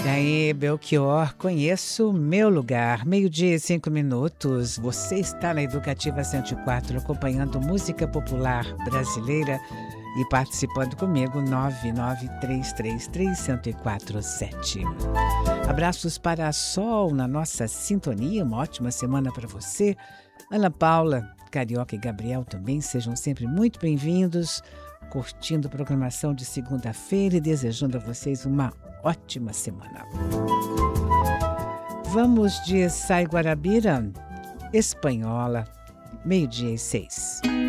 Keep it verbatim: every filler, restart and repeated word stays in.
Aí, Belchior, conheço meu lugar. Meio-dia e cinco minutos. Você está na Educativa cento e quatro, acompanhando música popular brasileira e participando comigo, nove nove três três três, zero quatro sete. Abraços para a Sol na nossa sintonia. Uma ótima semana para você. Ana Paula, Carioca e Gabriel também, sejam sempre muito bem-vindos. Curtindo a programação de segunda-feira e desejando a vocês uma ótima semana. Vamos de Sai Guarabira, Espanhola, meio-dia e seis.